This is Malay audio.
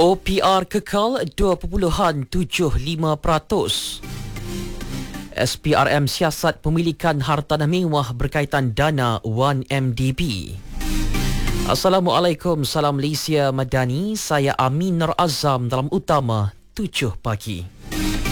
OPR kekal 2.75%. SPRM siasat pemilikan hartanah mewah berkaitan dana 1MDB. Assalamualaikum, salam Malaysia Madani. Saya Amin Nur Azam dalam utama 7 pagi.